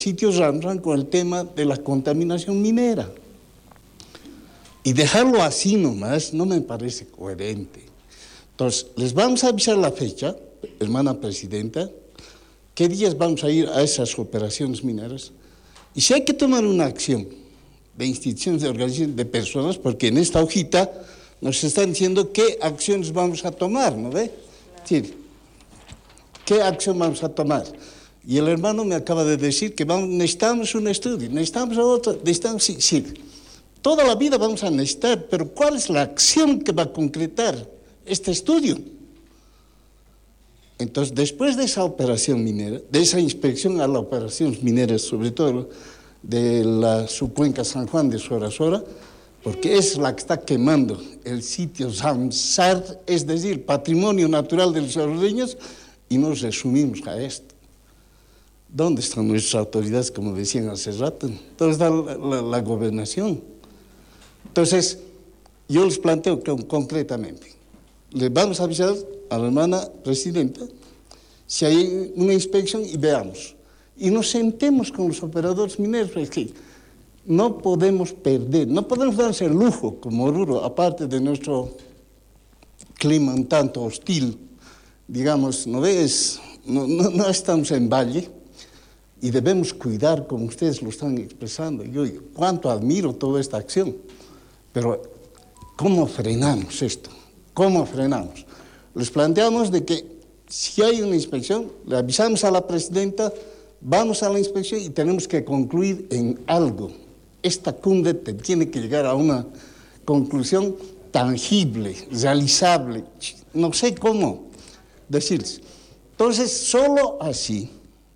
sitio Ramsar con el tema de la contaminación minera. Y dejarlo así nomás no me parece coherente. Entonces, les vamos a avisar la fecha, hermana presidenta, qué días vamos a ir a esas operaciones mineras. Y si hay que tomar una acción de instituciones, de organizaciones, de personas, porque en esta hojita nos están diciendo qué acciones vamos a tomar, ¿no ve? Sí. ¿Qué acción vamos a tomar? Y el hermano me acaba de decir que necesitamos un estudio, necesitamos otro, necesitamos, sí. Toda la vida vamos a necesitar, pero ¿cuál es la acción que va a concretar este estudio? Entonces, después de esa operación minera, de esa inspección a las operaciones mineras, sobre todo de la subcuenca San Juan de Sora, porque es la que está quemando el sitio Ramsar, es decir, patrimonio natural de los salvadoreños, y nos resumimos a esto. ¿Dónde están nuestras autoridades, como decían hace rato? ¿Dónde está la gobernación? Entonces, yo les planteo concretamente, les vamos a avisar a la hermana presidenta si hay una inspección y veamos. Y nos sentemos con los operadores mineros, es que no podemos perder, no podemos darnos el lujo como Oruro, aparte de nuestro clima un tanto hostil, digamos, no estamos en valle y debemos cuidar como ustedes lo están expresando. Yo cuánto admiro toda esta acción, pero ¿cómo frenamos esto? ¿Cómo frenamos? Les planteamos de que si hay una inspección, le avisamos a la presidenta, vamos a la inspección y tenemos que concluir en algo. Esta cumbre tiene que llegar a una conclusión tangible, realizable, no sé cómo decirles. Entonces, solo así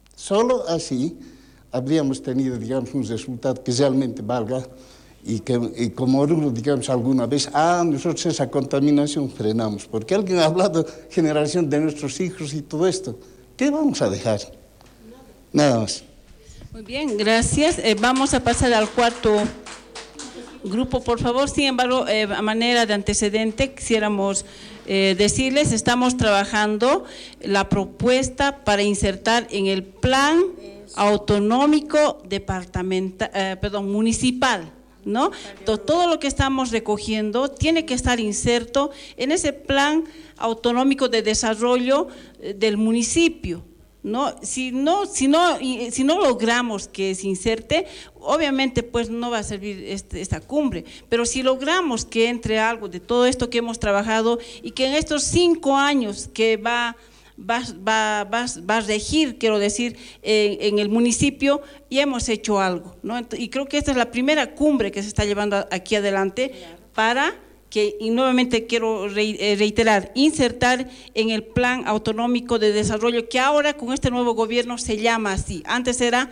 habríamos tenido, digamos, un resultado que realmente valga y como Oruro, digamos, alguna vez, nosotros esa contaminación frenamos, porque alguien ha hablado de generación de nuestros hijos y todo esto. ¿Qué vamos a dejar? Nada más. Muy bien, gracias. Vamos a pasar al cuarto grupo, por favor. Sin embargo, a manera de antecedente, quisiéramos decirles, estamos trabajando la propuesta para insertar en el plan autonómico municipal, ¿no? Todo lo que estamos recogiendo tiene que estar inserto en ese plan autonómico de desarrollo del municipio, ¿no? Si no logramos que se inserte, obviamente pues no va a servir esta cumbre, pero si logramos que entre algo de todo esto que hemos trabajado y que en estos 5 años que va a regir, quiero decir, en el municipio, y hemos hecho algo, ¿no? Y creo que esta es la primera cumbre que se está llevando aquí adelante para que, y nuevamente quiero reiterar, insertar en el Plan Autonómico de Desarrollo, que ahora con este nuevo gobierno se llama así, antes era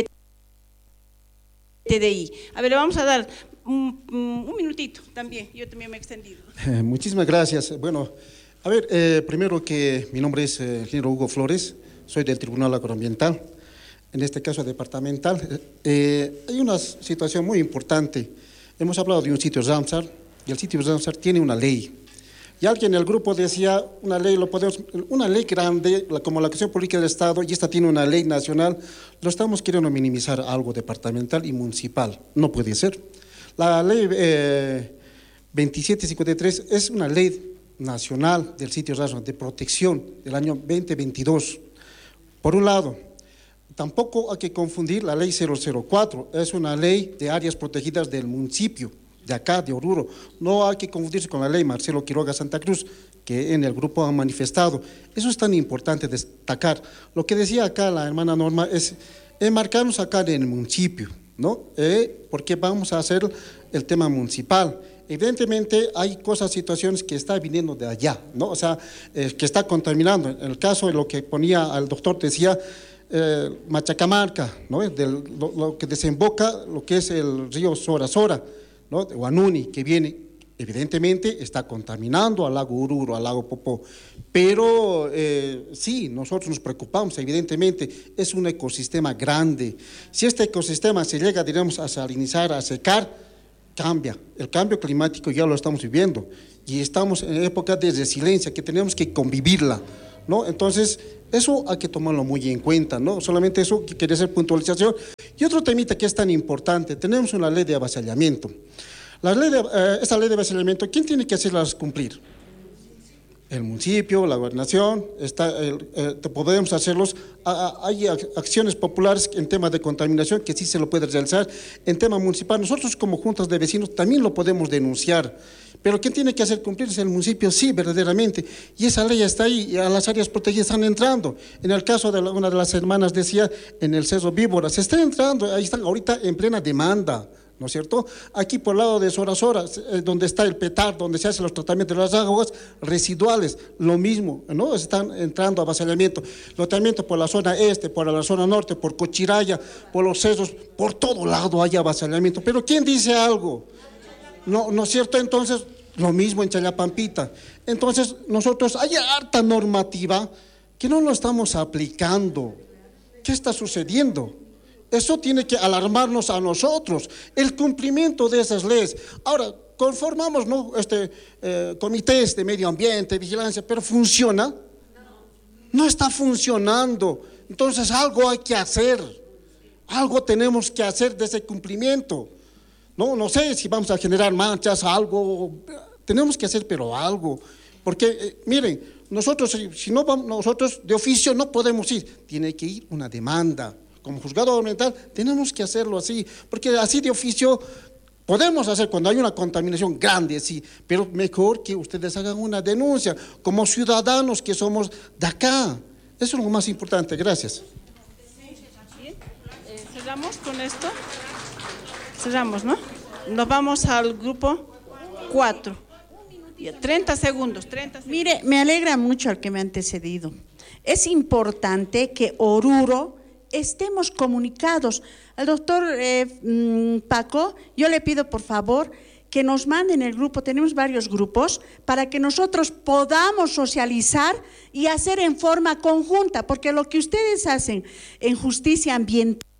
PTDI. A ver, le vamos a dar un minutito también, yo también me he extendido. Muchísimas gracias. Bueno, a ver, primero que mi nombre es ingeniero Hugo Flores, soy del Tribunal Agroambiental, en este caso departamental. Hay una situación muy importante. Hemos hablado de un sitio Ramsar, y el sitio Ramsar tiene una ley. Y alguien en el grupo decía, una ley grande, como la Acción Pública del Estado, y esta tiene una ley nacional, lo estamos queriendo minimizar a algo departamental y municipal. No puede ser. La ley 2753 es una ley nacional del sitio Ramsar de protección del año 2022. Por un lado, tampoco hay que confundir la ley 004, es una ley de áreas protegidas del municipio, de acá, de Oruro. No hay que confundirse con la ley Marcelo Quiroga Santa Cruz, que en el grupo han manifestado. Eso es tan importante destacar. Lo que decía acá la hermana Norma es enmarcarnos acá en el municipio, ¿no? Porque vamos a hacer el tema municipal. Evidentemente hay cosas, situaciones que están viniendo de allá, ¿no? O sea, que está contaminando. En el caso de lo que ponía el doctor, decía Machacamarca, ¿no? Lo que desemboca, lo que es el río Sora, ¿no? De Huanuni, que viene, evidentemente está contaminando al lago Oruro, al lago Popó, pero sí, nosotros nos preocupamos, evidentemente, es un ecosistema grande. Si este ecosistema se llega, digamos, a salinizar, a secar, cambia. El cambio climático ya lo estamos viviendo y estamos en época de resiliencia que tenemos que convivirla, ¿no? Entonces, eso hay que tomarlo muy en cuenta, ¿no? Solamente eso que quería hacer puntualización. Y otro temita que es tan importante, tenemos una ley de avasallamiento. Esa ley de avasallamiento, ¿quién tiene que hacerlas cumplir? El municipio, la gobernación, podemos hacerlos. Hay acciones populares en temas de contaminación que sí se lo puede realizar. En tema municipal, nosotros como juntas de vecinos también lo podemos denunciar. Pero ¿quién tiene que hacer cumplir? Es el municipio, sí, verdaderamente. Y esa ley está ahí, y a las áreas protegidas están entrando. En el caso de una de las hermanas decía, en el Cerro Víbora, se está entrando, ahí están ahorita en plena demanda, ¿no es cierto? Aquí por el lado de Sora, donde está el PETAR, donde se hacen los tratamientos de las aguas residuales, lo mismo, ¿no? Están entrando a avasallamiento. Lotamiento por la zona este, por la zona norte, por Cochiraya, por los cerros, por todo lado hay avasallamiento. Pero ¿quién dice algo? ¿No es cierto? Entonces, lo mismo en Challapampita. Entonces, nosotros, hay harta normativa que no lo estamos aplicando. ¿Qué está sucediendo? Eso tiene que alarmarnos a nosotros, el cumplimiento de esas leyes. Ahora, conformamos, ¿no?, comités de medio ambiente, vigilancia, pero ¿funciona? No está funcionando. Entonces, algo hay que hacer. Algo tenemos que hacer de ese cumplimiento. No sé si vamos a generar manchas, algo, tenemos que hacer, pero algo. Porque, miren, nosotros, si no vamos, nosotros de oficio no podemos ir, tiene que ir una demanda. Como juzgado ambiental tenemos que hacerlo así, porque así de oficio podemos hacer cuando hay una contaminación grande, sí, pero mejor que ustedes hagan una denuncia, como ciudadanos que somos de acá. Eso es lo más importante, gracias. ¿Cerramos con esto? Cerramos, ¿no? Nos vamos al grupo 4. 30 segundos. Mire, me alegra mucho al que me ha antecedido. Es importante que Oruro estemos comunicados. Al doctor Paco, yo le pido por favor que nos manden el grupo, tenemos varios grupos, para que nosotros podamos socializar y hacer en forma conjunta, porque lo que ustedes hacen en justicia ambiental